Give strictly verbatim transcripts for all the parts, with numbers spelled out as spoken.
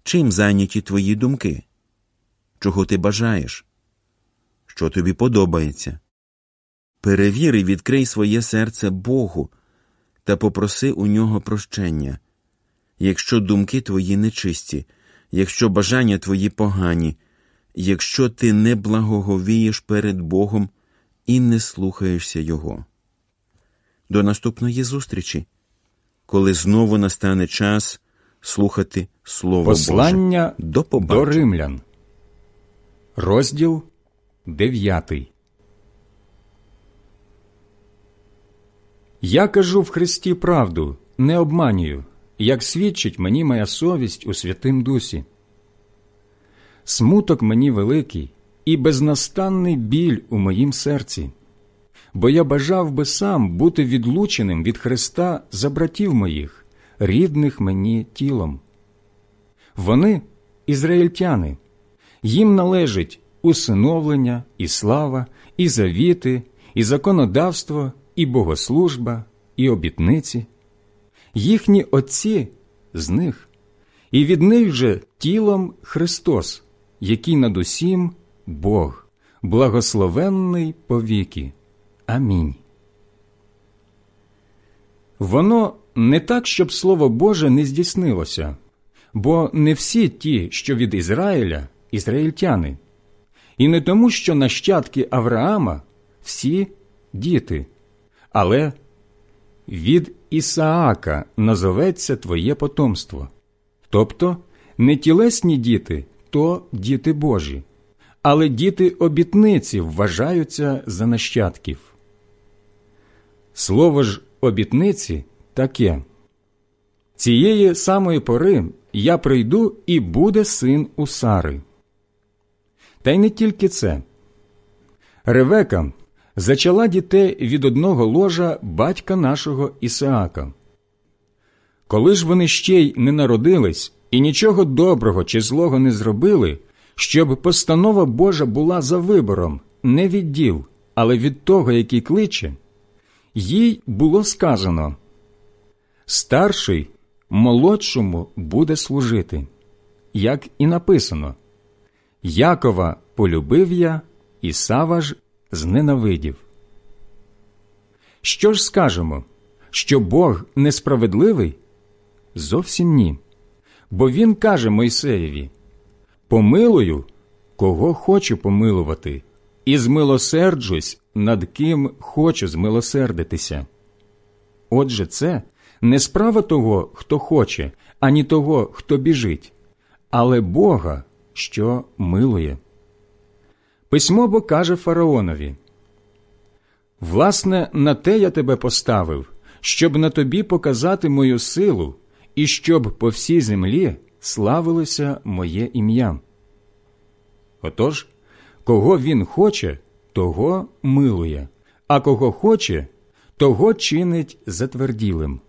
Чим зайняті твої думки? Чого ти бажаєш? Що тобі подобається? Перевір і відкрий своє серце Богу та попроси у нього прощення. Якщо думки твої нечисті, якщо бажання твої погані, якщо ти не благоговієш перед Богом і не слухаєшся Його. До наступної зустрічі, коли знову настане час слухати Слово Послання Боже. До побачення. До римлян. Розділ дев'ятий. Я кажу в Христі правду, не обманюю, як свідчить мені моя совість у Святим Дусі. Смуток мені великий і безнастанний біль у моїм серці, бо я бажав би сам бути відлученим від Христа за братів моїх, рідних мені тілом. Вони – ізраїльтяни, їм належить усиновлення, і слава, і завіти, і законодавство, і богослужба, і обітниці. Їхні отці з них, і від них же тілом Христос, який над усім Бог, благословенний повіки. Амінь. Воно не так, щоб Слово Боже не здійснилося, бо не всі ті, що від Ізраїля, ізраїльтяни, і не тому, що нащадки Авраама всі діти, але від Ісаака назоветься твоє потомство. Тобто не тілесні діти, то діти Божі, але діти обітниці вважаються за нащадків. Слово ж обітниці таке: цієї самої пори я прийду, і буде син у Сари. Та й не тільки це. Ревека зачала дітей від одного ложа батька нашого Ісаака. Коли ж вони ще й не народились і нічого доброго чи злого не зробили, щоб постанова Божа була за вибором, не від діл, але від того, який кличе, їй було сказано: «Старший молодшому буде служити», як і написано: «Якова полюбив я, Ісава ж зненавидів». Що ж скажемо? Що Бог несправедливий? Зовсім ні. Бо Він каже Мойсеєві: «Помилую, кого хочу помилувати, і змилосерджусь, над ким хочу змилосердитися». Отже, це не справа того, хто хоче, ані того, хто біжить, але Бога, що милує. Письмо бо каже фараонові: «Власне, на те я тебе поставив, щоб на тобі показати мою силу, і щоб по всій землі славилося моє ім'я». Отож, кого він хоче, того милує, а кого хоче, того чинить затверділим.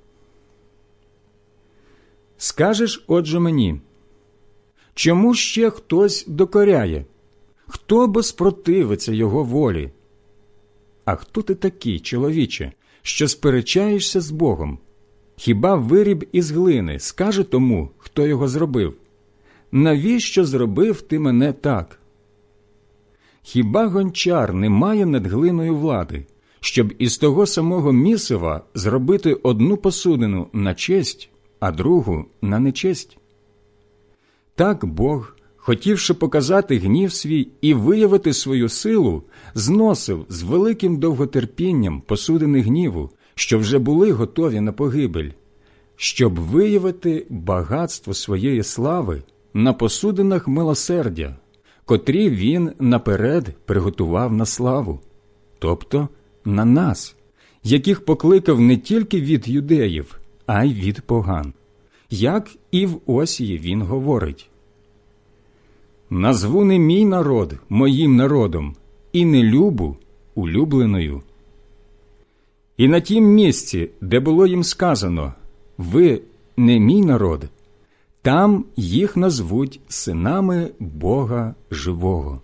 Скажеш, отже, мені: чому ще хтось докоряє? Хто бо спротивиться його волі? А хто ти такий, чоловіче, що сперечаєшся з Богом? Хіба виріб із глини скаже тому, хто його зробив: «Навіщо зробив ти мене так?» Хіба гончар не має над глиною влади, щоб із того самого місива зробити одну посудину на честь, а другу на нечесть? Так Бог, хотівши показати гнів свій і виявити свою силу, зносив з великим довготерпінням посудини гніву, що вже були готові на погибель, щоб виявити багатство своєї слави на посудинах милосердя, котрі він наперед приготував на славу, тобто на нас, яких покликав не тільки від юдеїв, а й від поган. Як і в Осії він говорить: «Назву не мій народ моїм народом, і не любу улюбленою». І на тім місці, де було їм сказано: «Ви не мій народ», там їх назвуть синами Бога живого.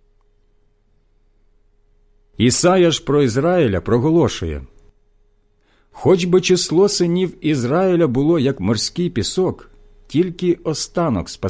Ісая ж про Ізраїля проголошує: «Хоч би число синів Ізраїля було, як морський пісок, тільки останок спасеться.